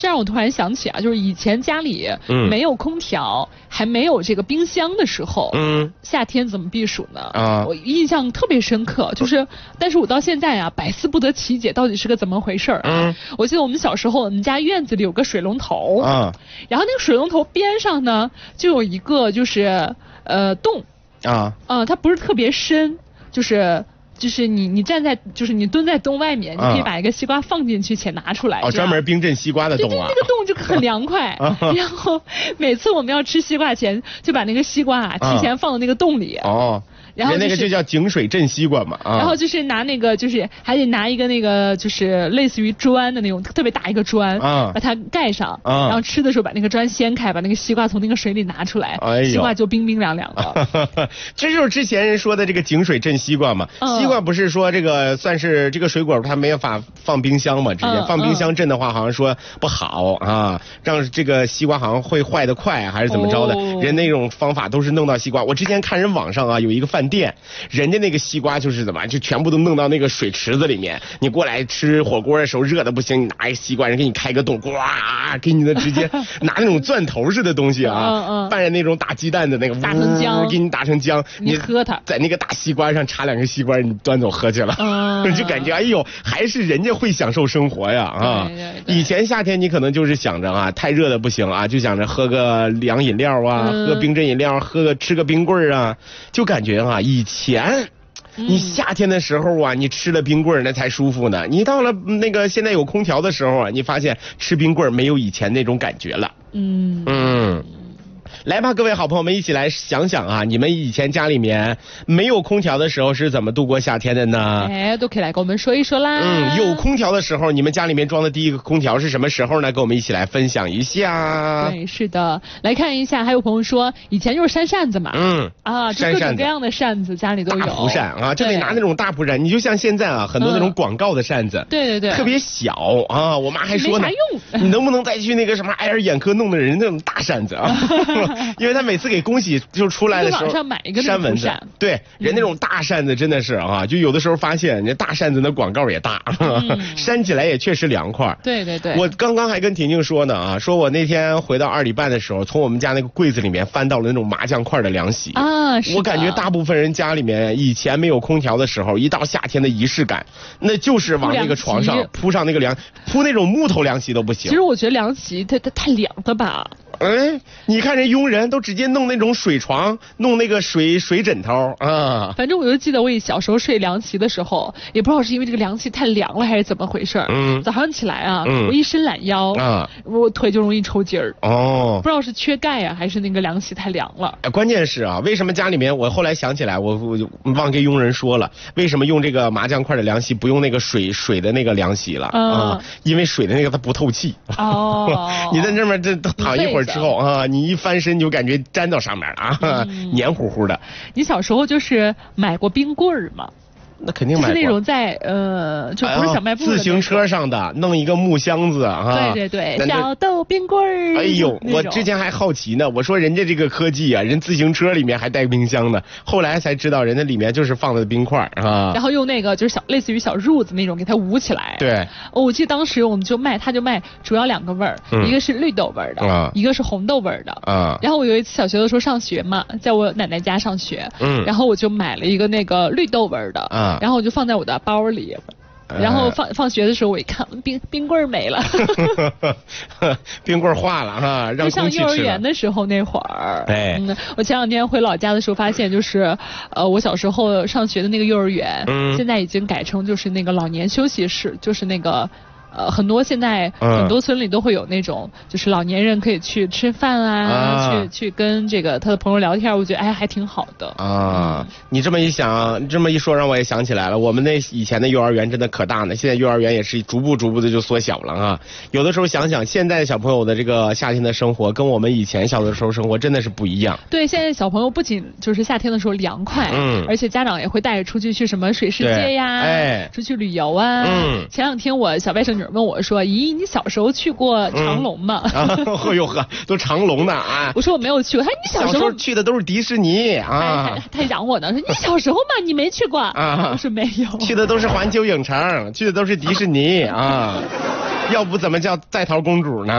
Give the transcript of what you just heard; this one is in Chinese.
这让我突然想起啊，就是以前家里没有空调，还没有这个冰箱的时候，夏天怎么避暑呢？我印象特别深刻，但是我到现在啊，百思不得其解，到底是个怎么回事啊？我记得我们小时候，我们家院子里有个水龙头，然后那个水龙头边上呢，就有一个洞，它不是特别深，就是你站在，就是你蹲在洞外面，你可以把一个西瓜放进去且拿出来。 专门冰镇西瓜的洞啊。 对，那个洞就很凉快。然后每次我们要吃西瓜前，就把那个西瓜提前放到那个洞里。然后那个就叫井水镇西瓜嘛。 然后就是拿那个，还得拿一个那个，就是类似于砖的那种特别大一个砖，把它盖上。然后吃的时候把那个砖掀开，把那个西瓜从那个水里拿出来，西瓜就冰冰凉凉的。 这就是之前人说的这个井水镇西瓜嘛。西瓜不是说这个算是这个水果它没法放冰箱嘛，直接放冰箱镇的话好像说不好啊，让这个西瓜好像会坏得快还是怎么着的。人那种方法都是弄到西瓜。我之前看人网上啊有一个饭店，人家那个西瓜就是怎么就全部都弄到那个水池子里面，你过来吃火锅的时候热的不行，你拿一个西瓜人给你开个洞，呱给你的直接拿那种钻头似的东西啊，拌着那种打鸡蛋的那个打成浆， 给你打成浆， 你喝它， 在那个大西瓜上插2个西瓜你端走喝去了。就感觉哎呦还是人家会享受生活呀啊！以前夏天你可能就是想着啊太热的不行啊，就想着喝个凉饮料啊，喝冰镇饮料，吃个冰棍啊，就感觉啊以前你夏天的时候啊你吃了冰棍那才舒服呢，你到了那个现在有空调的时候啊，你发现吃冰棍没有以前那种感觉了。来吧，各位好朋友们，一起来想想啊，你们以前家里面没有空调的时候是怎么度过夏天的呢？ 都可以来跟我们说一说啦。 有空调的时候，你们家里面装的第一个空调是什么时候呢？跟我们一起来分享一下。 对，是的，来看一下，还有朋友说以前就是扇扇子嘛，就各种各样的扇子家里都有。 大蒲扇啊，就得拿那种大蒲扇。你就像现在啊，很多那种广告的扇子， 对， 特别小啊。我妈还说呢， 没啥用， 你能不能再去那个什么爱尔眼科弄的人那种大扇子啊？因为他每次给恭喜就出来的时候， 网上买一个扇蚊子，对，人那种大扇子真的是啊，就有的时候发现人家大扇子那广告也大，扇起来也确实凉快。 对， 我刚刚还跟婷婷说呢啊，说我那天回到2里半的时候，从我们家那个柜子里面翻到了那种麻将块的凉席啊。我感觉大部分人家里面以前没有空调的时候，一到夏天的仪式感，那就是往那个床上铺上那个铺那种木头凉席都不行。 其实我觉得凉席它太凉了吧。 你看人佣人都直接弄那种水床，弄那个水枕头啊。 反正我就记得我小时候睡凉席的时候，也不知道是因为这个凉席太凉了还是怎么回事。早上起来啊，我一伸懒腰我腿就容易抽筋儿。不知道是缺钙啊，还是那个凉席太凉了。 关键是啊，为什么家里面我后来想起来，我忘给佣人说了，为什么用这个麻将块的凉席，不用那个水的那个凉席了因为水的那个它不透气。你在这边这躺一会儿之后啊，你一翻身就感觉粘到上面了啊，黏糊糊的。 你小时候就是买过冰棍儿吗？ 那肯定买过， 就是那种在就不是小卖部的自行车上的，弄一个木箱子啊。 对，小豆冰棍儿。 哎呦，我之前还好奇呢，我说人家这个科技啊，人自行车里面还带冰箱呢，后来才知道人家里面就是放的冰块啊。 然后用那个就是类似于小褥子那种给它捂起来。 对， 我记得当时我们他就卖主要2个味儿，一个是绿豆味儿的，一个是红豆味儿的。然后我有一次小学的时候上学嘛，在我奶奶家上学，然后我就买了一个那个绿豆味儿的。然后我就放在我的包里，然后放学的时候我一看冰棍儿没了。 冰棍儿化了哈，让空气吃了。 上幼儿园的时候那会儿，我前2天回老家的时候发现，就是我小时候上学的那个幼儿园，现在已经改成就是那个老年休息室，就是那个。很多现在很多村里都会有那种，就是老年人可以去吃饭啊，去跟这个他的朋友聊天，我觉得还挺好的啊。 你这么一想，这么一说，让我也想起来了，我们那以前的幼儿园真的可大呢，现在幼儿园也是逐步的就缩小了啊。有的时候想想，现在小朋友的这个夏天的生活，跟我们以前小的时候生活真的是不一样。 对，现在小朋友不仅就是夏天的时候凉快，而且家长也会带着出去什么水世界呀，出去旅游啊。前2天我小外甥女问我说：“姨，你小时候去过长隆吗？” 哎呦呵，都长隆的啊！ 我说我没有去过。他说你小时候去的都是迪士尼啊！ 他嚷我呢，说你小时候嘛，你没去过啊？我说没有， 去的都是环球影城，去的都是迪士尼啊！要不怎么叫在逃公主呢？